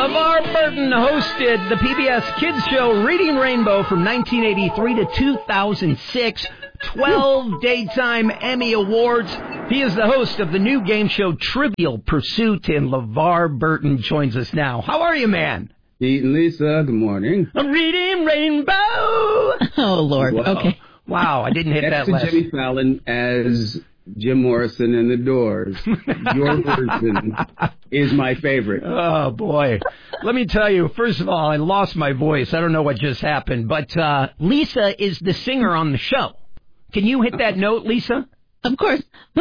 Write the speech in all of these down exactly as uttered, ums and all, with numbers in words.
LeVar Burton hosted the P B S Kids show Reading Rainbow from nineteen eighty-three to two thousand six. twelve Daytime Emmy Awards. He is the host of the new game show Trivial Pursuit, and LeVar Burton joins us now. How are you, man? Pete and Lisa, good morning. I'm reading Rainbow. Oh, Lord. Wow. Okay. Wow, I didn't hit Next that last. to Jimmy Fallon as Jim Morrison and the Doors. Your version is my favorite. Oh, boy. Let me tell you, first of all, I lost my voice. I don't know what just happened, but uh, Lisa is the singer on the show. Can you hit that note, Lisa? Of course.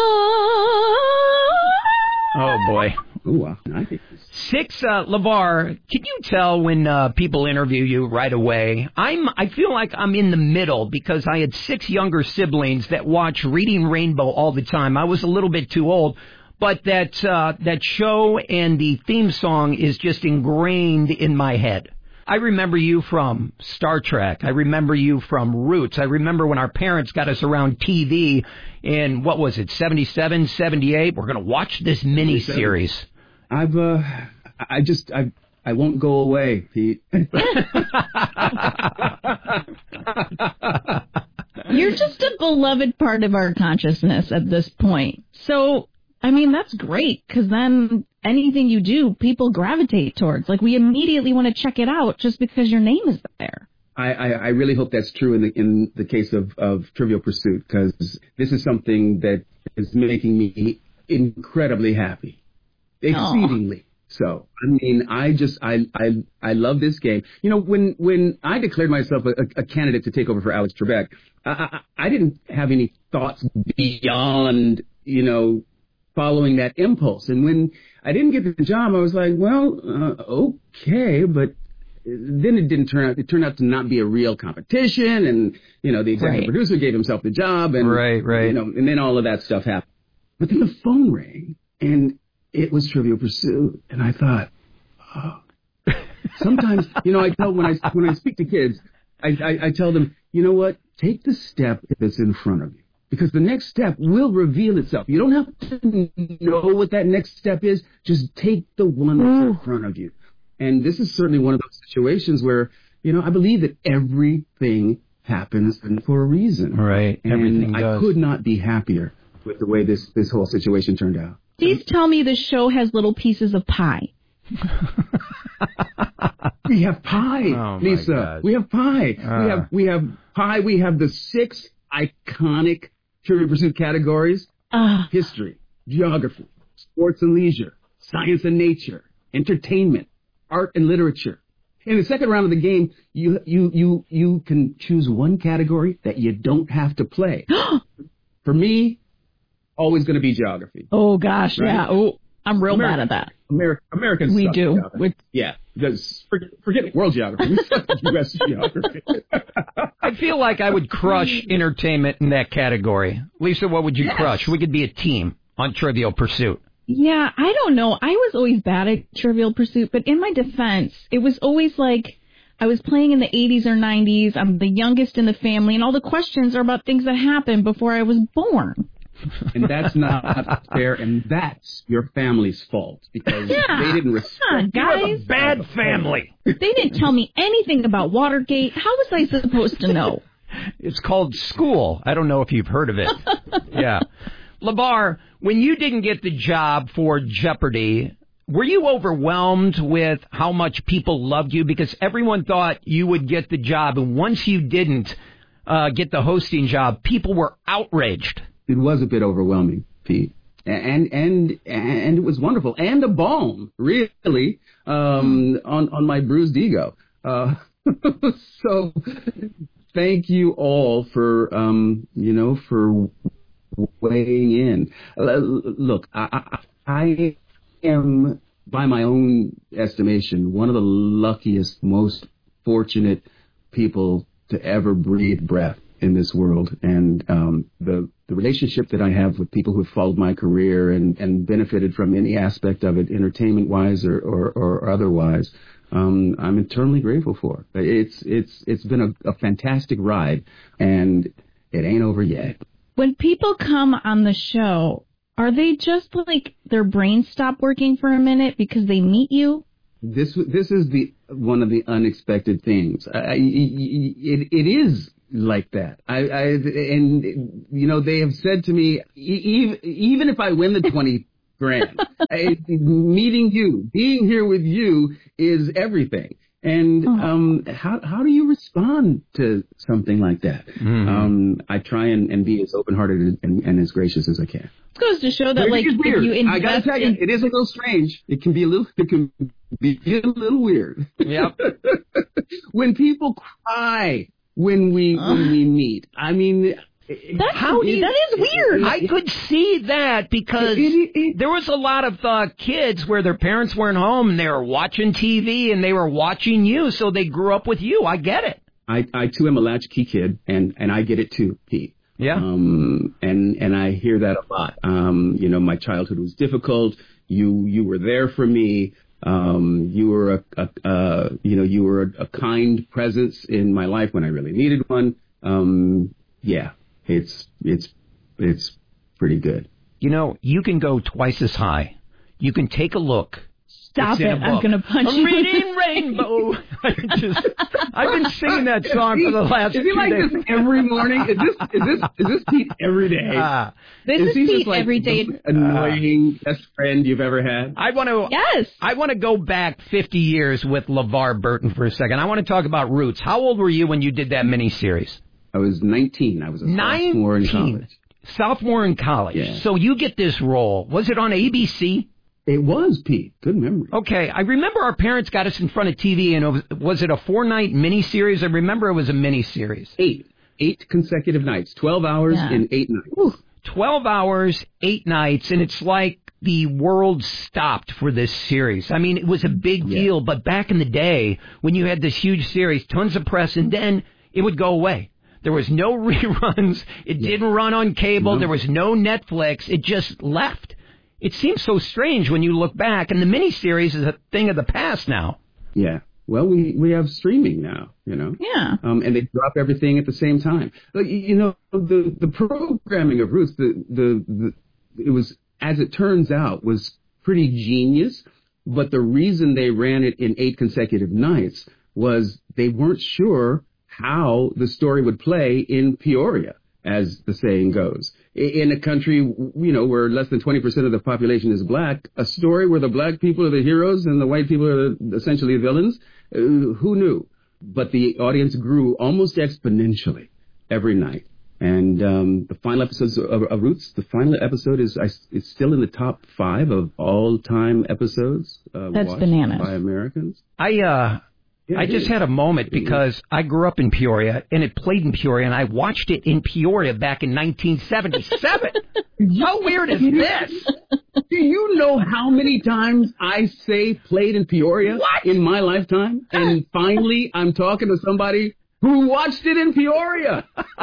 Oh, boy. Oh, wow. Nice. Six, uh, LeVar, can you tell when uh, people interview you right away? I'm, I feel like I'm in the middle because I had six younger siblings that watch Reading Rainbow all the time. I was a little bit too old, but that uh, that show and the theme song is just ingrained in my head. I remember you from Star Trek. I remember you from Roots. I remember when our parents got us around T V in, what was it, seventy-seven, seventy-eight? We're going to watch this mini-series. I've, uh, I just, I, I won't go away, Pete. You're just a beloved part of our consciousness at this point. So, I mean, that's great, because then anything you do, people gravitate towards. Like, we immediately want to check it out just because your name is there. I, I, I really hope that's true in the in the case of, of Trivial Pursuit, because this is something that is making me incredibly happy. Exceedingly so. I mean, I just, I, I, I love this game. You know, when, when I declared myself a, a candidate to take over for Alex Trebek, I, I, I didn't have any thoughts beyond, you know, following that impulse. And when I didn't get the job, I was like, well, uh, okay, but then it didn't turn out, it turned out to not be a real competition. And, you know, the executive right. producer gave himself the job and, right, right. you know, and then all of that stuff happened. But then the phone rang and it was Trivial Pursuit, and I thought, oh. Sometimes, you know, I tell when I when I speak to kids, I, I, I tell them, you know what, take the step that's in front of you, because the next step will reveal itself. You don't have to know what that next step is. Just take the one that's in front of you. And this is certainly one of those situations where, you know, I believe that everything happens for a reason. Right, and everything I does. could not be happier with the way this this whole situation turned out. Please tell me the show has little pieces of pie. We have pie, oh Lisa. God. We have pie. Uh. We have we have pie. We have the six iconic Trivial Pursuit categories: Uh, history, geography, sports and leisure, science and nature, entertainment, art and literature. In the second round of the game, you you you you can choose one category that you don't have to play. For me, always going to be geography. oh, gosh, Right? yeah. Oh, I'm real America. bad at that. Ameri- Americans We suck at do. geography. With- Yeah, because forget, forget world geography. We suck at U S geography. I feel like I would crush entertainment in that category. Lisa, what would you Yes. crush? We could be a team on Trivial Pursuit. Yeah, I don't know. I was always bad at Trivial Pursuit, but in my defense, it was always like I was playing in the eighties or nineties. I'm the youngest in the family, and all the questions are about things that happened before I was born. And that's not fair, and that's your family's fault, because Yeah. they didn't Come on, respect guys. Bad family. They didn't tell me anything about Watergate. How was I supposed to know? It's called school. I don't know if you've heard of it. Yeah. LeVar, when you didn't get the job for Jeopardy, were you overwhelmed with how much people loved you? Because everyone thought you would get the job, and once you didn't uh, get the hosting job, people were outraged. It was a bit overwhelming, Pete, and and and it was wonderful, and a balm, really, um, on on my bruised ego. Uh, so, thank you all for um, you know, for weighing in. Uh, look, I, I, I am, by my own estimation, one of the luckiest, most fortunate people to ever breathe breath in this world, and um, the the relationship that I have with people who have followed my career and, and benefited from any aspect of it, entertainment-wise or, or, or otherwise, um, I'm eternally grateful for. It's it's it's been a, a fantastic ride, and it ain't over yet. When people come on the show, are they just like their brains stop working for a minute because they meet you? This this is the one of the unexpected things. I, I, it it is like that. I, I and you know they have said to me, even even if I win the twenty grand, I, meeting you, being here with you is everything. And um, how how do you respond to something like that? Mm-hmm. Um, I try and, and be as open-hearted and, and as gracious as I can. It goes to show that, but like, if you invest I gotta tell you, in... it is a little strange. It can be a little, it can be a little weird. Yep. When people cry when we uh. when we meet, I mean. That's, How you, that is weird. I could see that because it, it, it, there was a lot of uh, kids where their parents weren't home and they were watching T V and they were watching you, so they grew up with you. I get it. I, I too am a latchkey kid, and, and I get it too, Pete. Yeah. Um, and and I hear that a lot. Um, you know, my childhood was difficult. You you were there for me. Um, you were a, a uh, you know you were a, a kind presence in my life when I really needed one. Um, yeah. It's it's it's pretty good. You know, you can go twice as high. You can take a look. Stop it! I'm going to punch I'm you. reading Rainbow. I just, I've been singing that song for the last is two he like days. This every morning? Is this is this is this Pete every day? Uh, this is, is Pete like every day. The annoying uh, best friend you've ever had? I want to. Yes. I want to go back fifty years with LeVar Burton for a second. I want to talk about Roots. How old were you when you did that miniseries? I was nineteen. I was a nineteen. Sophomore in college. Sophomore in college. Yeah. So you get this role. Was it on A B C? It was, Pete. Good memory. Okay. I remember our parents got us in front of T V, and it was, was it a four-night miniseries? I remember it was a miniseries. Eight. Eight consecutive nights. Twelve hours yeah. in eight nights. Ooh. Twelve hours, eight nights, and it's like the world stopped for this series. I mean, it was a big yeah. deal, but back in the day, when you had this huge series, tons of press, and then it would go away. There was no reruns. It yeah. didn't run on cable. No. There was no Netflix. It just left. It seems so strange when you look back, and the miniseries is a thing of the past now. Yeah. Well, we, we have streaming now, you know. Yeah. Um, and they drop everything at the same time. But, you know, the, the programming of Roots, the, the, the it was, as it turns out, was pretty genius. But the reason they ran it in eight consecutive nights was they weren't sure how the story would play in Peoria, as the saying goes. In a country, you know, where less than twenty percent of the population is black, a story where the black people are the heroes and the white people are the, essentially the villains, uh, who knew? But the audience grew almost exponentially every night. And um, the final episodes of, of Roots, the final episode is I, it's still in the top five of all-time episodes uh, That's watched bananas. by Americans. I uh. Yeah, I just had a moment because I grew up in Peoria, and it played in Peoria, and I watched it in Peoria back in nineteen seventy-seven. How weird is this? Do you know how many times I say played in Peoria what? in my lifetime? And finally, I'm talking to somebody who watched it in Peoria.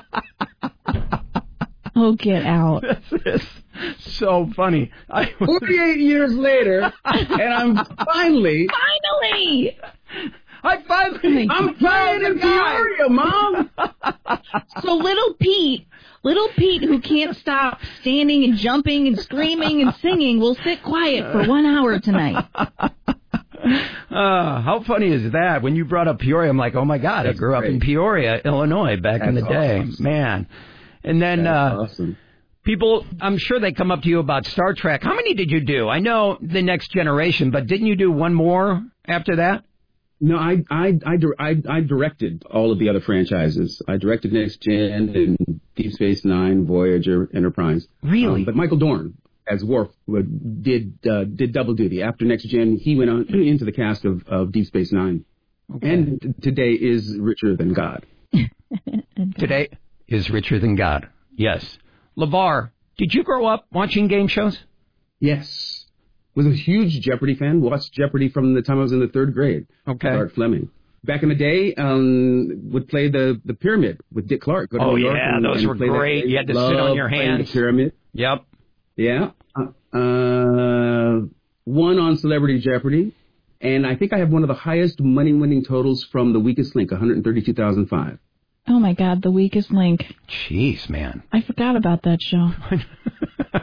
Oh, get out. This is so funny. I forty-eight years later, and I'm finally... Finally! I finally, I'm playing in Peoria, Mom. So little Pete, little Pete, who can't stop standing and jumping and screaming and singing, will sit quiet for one hour tonight. Uh, how funny is that? When you brought up Peoria, I'm like, oh my God, That's I grew great. up in Peoria, Illinois, back That's in the day, awesome. man. And then That's uh, awesome. people, I'm sure they come up to you about Star Trek. How many did you do? I know The Next Generation, but didn't you do one more after that? No, I, I, I, I, I directed all of the other franchises. I directed Next Gen and Deep Space Nine, Voyager, Enterprise. Really? Um, but Michael Dorn, as Worf, would, did uh, did double duty. After Next Gen, he went on into the cast of, of Deep Space Nine. Okay. And t- today is richer than God. Today is richer than God. Yes. LeVar, did you grow up watching game shows? Yes. Was a huge Jeopardy fan. Watched Jeopardy from the time I was in the third grade. Okay. Art Fleming. Back in the day, um, would play the, the Pyramid with Dick Clark. Go to oh, New York yeah, and, those and were great. You had to sit on your hands. The Pyramid. Yep. Yeah. Uh, uh, one on Celebrity Jeopardy. And I think I have one of the highest money-winning totals from The Weakest Link, one hundred thirty-two thousand five. Oh, my God, The Weakest Link. Jeez, man. I forgot about that show.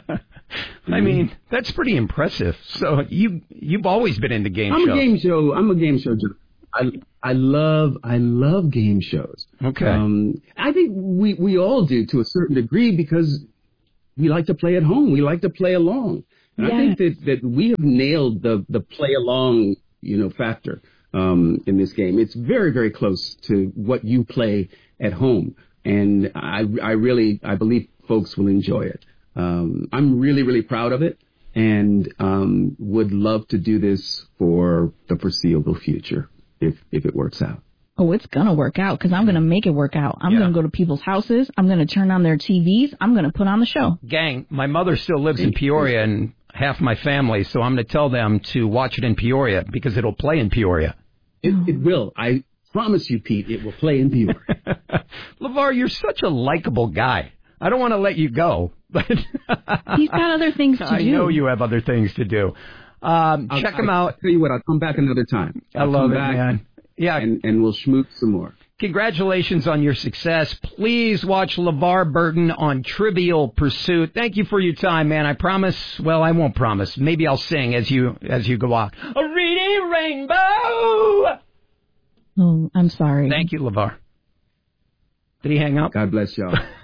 I mean, that's pretty impressive. So you you've always been into game I'm shows. a game show. I'm a game show. I I love I love game shows. Okay. Um, I think we we all do to a certain degree because we like to play at home. We like to play along. And Yes. I think that, that we have nailed the the play along, you know, factor um, in this game. It's very very close to what you play at home, and I I really I believe folks will enjoy it. Um, I'm really, really proud of it and um, would love to do this for the foreseeable future if, if it works out. Oh, it's going to work out because I'm going to make it work out. I'm Yeah. going to go to people's houses. I'm going to turn on their T Vs. I'm going to put on the show. Gang, my mother still lives in Peoria and half my family, so I'm going to tell them to watch it in Peoria because it'll play in Peoria. It, it will. I promise you, Pete, it will play in Peoria. LeVar, you're such a likable guy. I don't want to let you go, but He's got other things to I do. know you have other things to do. Um, I'll, check them I'll out. tell you what, I'll come back another time. I I'll love come it, back man. Yeah, And, and we'll schmoot some more. congratulations on your success. Please watch LeVar Burton on Trivial Pursuit. Thank you for your time, man. I promise, well, I won't promise. Maybe I'll sing as you as you go on. A reading rainbow! Oh, I'm sorry. Thank you, LeVar. Did he hang up? God bless y'all.